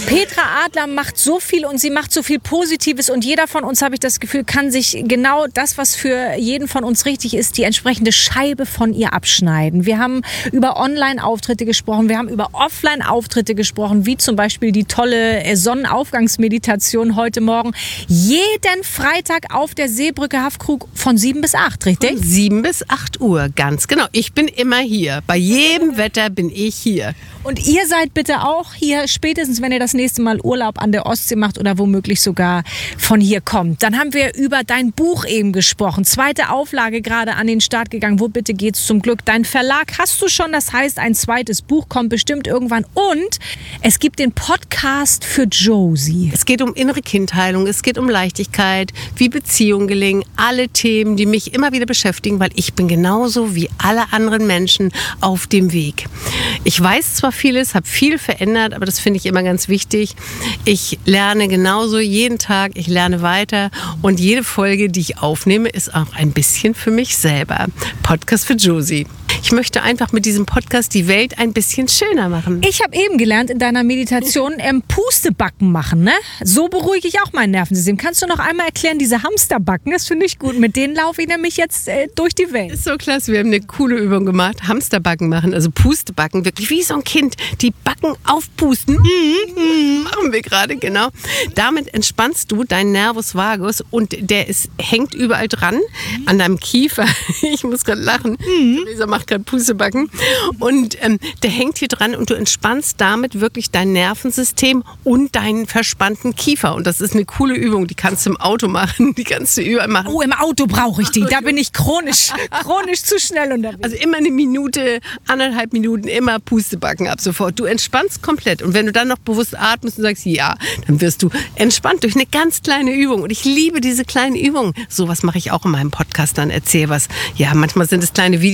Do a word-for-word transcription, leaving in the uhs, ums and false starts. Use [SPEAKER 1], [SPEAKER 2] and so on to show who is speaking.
[SPEAKER 1] Petra Adler macht so viel und sie macht so viel Positives und jeder von uns, habe ich das Gefühl, kann sich genau das, was für jeden von uns richtig ist, die entsprechende Scheibe von ihr abschneiden. Wir haben über Online-Auftritte gesprochen, wir haben über Offline-Auftritte gesprochen, wie zum Beispiel die tolle Sonnenaufgangsmeditation heute Morgen. Jeden Freitag auf der Seebrücke Haffkrug von sieben bis acht, richtig?
[SPEAKER 2] Von sieben bis acht Uhr, ganz genau. Ich bin immer hier. Bei jedem Wetter bin ich hier.
[SPEAKER 1] Und ihr seid bitte auch hier, spätestens wenn ihr das nächste Mal Urlaub an der Ostsee macht oder womöglich sogar von hier kommt. Dann haben wir über dein Buch eben gesprochen. Zweite Auflage gerade an den Start gegangen. Wo bitte geht's zum Glück? Dein Verlag hast du schon, das heißt, ein zweites Buch kommt bestimmt irgendwann. Und es gibt den Podcast für Josie.
[SPEAKER 2] Es geht um innere Kindheilung, es geht um Leichtigkeit, wie Beziehungen gelingen, alle Themen, die mich immer wieder beschäftigen, weil ich bin genauso wie alle anderen Menschen auf dem Weg. Ich weiß zwar vieles, habe viel verändert, aber das finde ich immer ganz wichtig. Ich lerne genauso jeden Tag, ich lerne weiter und jede Folge, die ich aufnehme, ist auch ein bisschen für mich selber. Podcast für Josie. Ich möchte einfach mit diesem Podcast die Welt ein bisschen schöner machen.
[SPEAKER 1] Ich habe eben gelernt in deiner Meditation ähm, Pustebacken machen, ne? So beruhige ich auch mein Nervensystem. Kannst du noch einmal erklären, diese Hamsterbacken, das finde ich gut. Mit denen laufe ich nämlich jetzt äh, durch die Welt.
[SPEAKER 2] Ist so klasse, wir haben eine coole Übung gemacht. Hamsterbacken machen, also Pustebacken, wirklich wie so ein Kind. Die Backen aufpusten. Mhm. Machen wir gerade, genau. Damit entspannst du deinen Nervus vagus und der ist, hängt überall dran, an deinem Kiefer. Ich muss gerade lachen. Mhm. Dieser macht gerade Pustebacken. Und ähm, der hängt hier dran und du entspannst damit wirklich dein Nervensystem und deinen verspannten Kiefer. Und das ist eine coole Übung, die kannst du im Auto machen, die kannst du überall machen.
[SPEAKER 1] Oh, im Auto brauche ich die. Da bin ich chronisch, chronisch zu schnell unterwegs.
[SPEAKER 2] Also immer eine Minute, anderthalb Minuten, immer Pustebacken ab sofort. Du entspannst komplett. Und wenn du dann noch bewusst atmest und sagst, ja, dann wirst du entspannt durch eine ganz kleine Übung. Und ich liebe diese kleinen Übungen. Sowas mache ich auch in meinem Podcast, dann erzähle was. Ja, manchmal sind es kleine Videos.